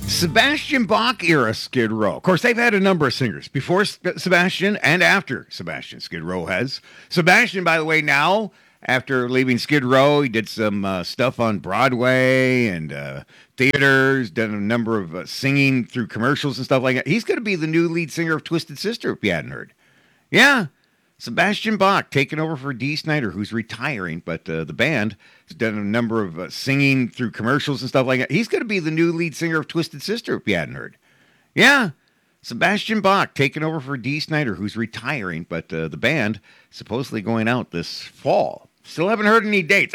Sebastian Bach era Skid Row. Of course, they've had a number of singers before Sebastian and after Sebastian. Skid Row has. Sebastian, by the way, now, after leaving Skid Row, he did some stuff on Broadway and theaters, done a number of singing through commercials and stuff like that. He's going to be the new lead singer of Twisted Sister, if you hadn't heard. Yeah. Sebastian Bach taking over for Dee Snider, who's retiring, but the band has done a number of singing through commercials and stuff like that. He's going to be the new lead singer of Twisted Sister, if you hadn't heard. Yeah, Sebastian Bach taking over for Dee Snider, who's retiring, but the band supposedly going out this fall. Still haven't heard any dates.